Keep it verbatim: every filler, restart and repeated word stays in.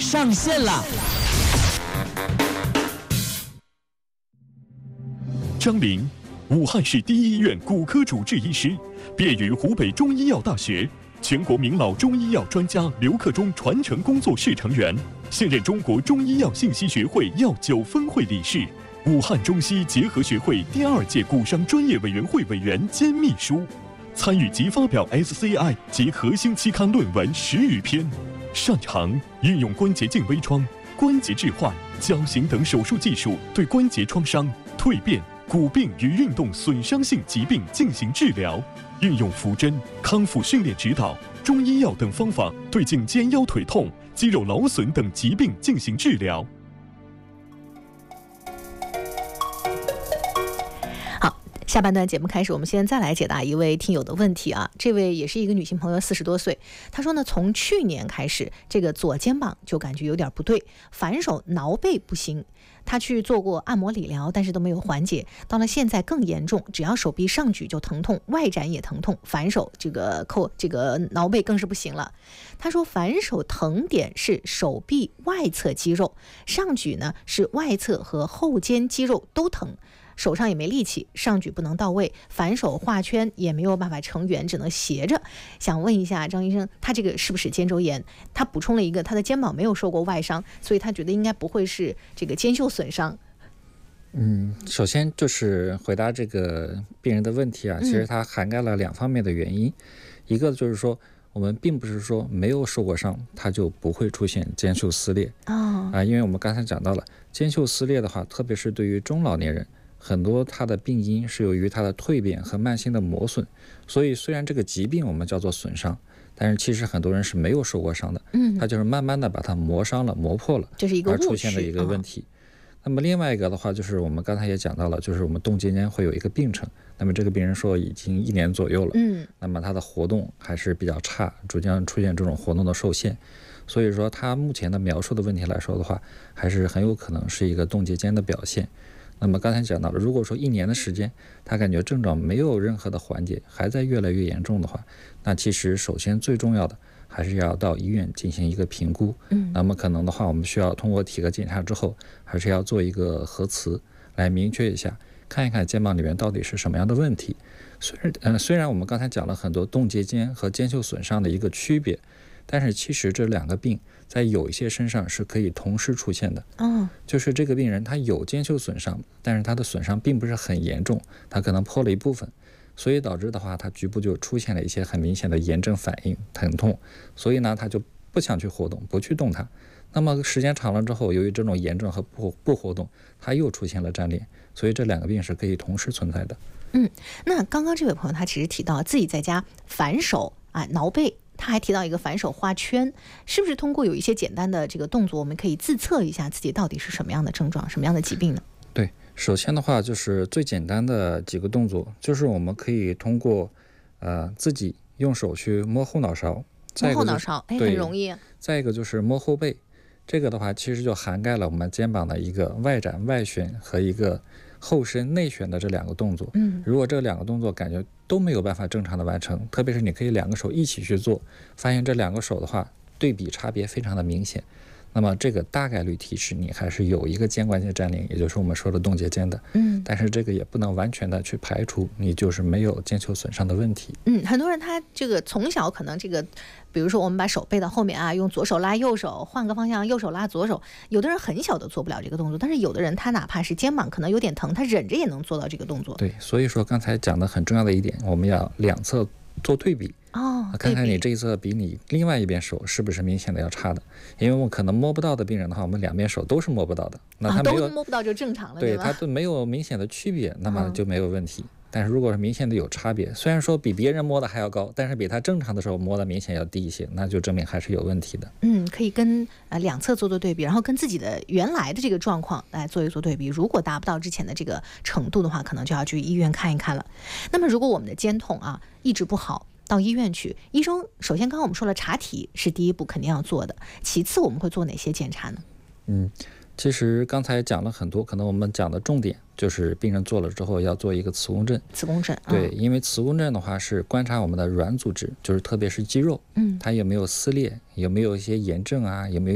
上线了。 张林，武汉市第一医院骨科主治医师，毕业于湖北中医药大学，全国名老中医药专家刘克忠传承工作室成员，现任中国中医药信息学会药九分会理事，武汉中西结合学会第二届骨伤专业委员会委员兼秘书，参与及发表 S C I 及核心期刊论文十余篇，擅长运用关节镜微创、关节置换、矫形等手术技术，对关节创伤、蜕变、骨病与运动损伤性疾病进行治疗，运用扶针、康复训练指导、中医药等方法对颈肩腰腿痛、肌肉劳损等疾病进行治疗。 下半段节目开始，我们先再来解答一位听友的问题啊。这位也是一个女性朋友，四十多岁，她说呢，从去年开始，这个左肩膀就感觉有点不对，反手挠背不行。她去做过按摩理疗，但是都没有缓解，到了现在更严重，只要手臂上举就疼痛，外展也疼痛，反手这个扣这个挠背更是不行了。她说反手疼点是手臂外侧肌肉，上举呢是外侧和后肩肌肉都疼。手上也没力气，上举不能到位，反手画圈也没有办法成圆，只能斜着。想问一下张医生，他这个是不是肩周炎？他补充了一个，他的肩膀没有受过外伤，所以他觉得应该不会是这个肩袖损伤。 嗯，首先就是回答这个病人的问题啊，其实它涵盖了两方面的原因，嗯、一个就是说，我们并不是说没有受过伤，它就不会出现肩袖撕裂哦啊，因为我们刚才讲到了肩袖撕裂的话，特别是对于中老年人。很多它的病因是由于它的蜕变和慢性的磨损，所以虽然这个疾病我们叫做损伤，但是其实很多人是没有受过伤的， 嗯， 它就是慢慢的把它磨伤了、磨破了， 这是一个而出现的一个问题。哦、那么另外一个的话，就是我们刚才也讲到了，就是我们动肩间会有一个病程，那么这个病人说已经一年左右了， 嗯， 那么他的活动还是比较差，逐渐出现这种活动的受限。所以说他目前的描述的问题来说的话，还是很有可能是一个动节肩的表现。那么刚才讲到了，如果说一年的时间他感觉症状没有任何的缓解，还在越来越严重的话，那其实首先最重要的还是要到医院进行一个评估。 嗯， 那么可能的话，我们需要通过体格检查之后，还是要做一个核磁来明确一下，看一看肩膀里面到底是什么样的问题。虽然呃虽然我们刚才讲了很多动节肩和肩袖损伤的一个区别，但是其实这两个病在有一些身上是可以同时出现的。 哦， 就是这个病人他有肩袖损伤，但是他的损伤并不是很严重，他可能破了一部分，所以导致的话，他局部就出现了一些很明显的炎症反应、疼痛，所以呢，他就不想去活动，不去动它。那么时间长了之后，由于这种炎症和不不活动，他又出现了粘连，所以这两个病是可以同时存在的。 嗯，那刚刚这位朋友他其实提到自己在家反手啊挠背。他还提到一个反手画圈，是不是通过有一些简单的这个动作，我们可以自测一下自己到底是什么样的症状、什么样的疾病呢？ 对，首先的话就是最简单的几个动作，就是我们可以通过呃自己用手去摸后脑勺， 摸后脑勺，哎，很容易。 再一个就是摸后背，这个的话其实就涵盖了我们肩膀的一个外展、外旋和一个后伸、内旋的这两个动作。 嗯， 如果这两个动作感觉都没有办法正常的完成，特别是你可以两个手一起去做，发现这两个手的话对比差别非常的明显，那么这个大概率提示你还是有一个肩关节粘连，也就是我们说的动节肩的。 嗯， 但是这个也不能完全的去排除你就是没有肩袖损伤的问题。 嗯，很多人他这个从小可能这个，比如说我们把手背到后面啊，用左手拉右手，换个方向右手拉左手，有的人很小都做不了这个动作，但是有的人他哪怕是肩膀可能有点疼，他忍着也能做到这个动作。 对，所以说刚才讲的很重要的一点，我们要两侧做对比。 哦， 看看你这一侧比你另外一边手是不是明显的要差的，因为我们可能摸不到的病人的话，我们两边手都是摸不到的，那他没有、 啊、都摸不到就正常了， 对， 吧？ 他都没有明显的区别，那么就没有问题。嗯、但是如果是明显的有差别，虽然说比别人摸的还要高，但是比他正常的时候摸的明显要低一些，那就证明还是有问题的。 嗯，可以跟呃两侧做做对比，然后跟自己的原来的这个状况来做一做对比。如果达不到之前的这个程度的话，可能就要去医院看一看了。那么如果我们的肩痛啊一直不好，到医院去，医生首先刚刚我们说了查体是第一步肯定要做的，其次我们会做哪些检查呢？ 嗯，其实刚才讲了很多，可能我们讲的重点就是病人做了之后要做一个磁共振。 磁共振， 对，因为磁共振的话是观察我们的软组织，就是特别是肌肉， 嗯， 它有没有撕裂，有没有一些炎症啊，有没有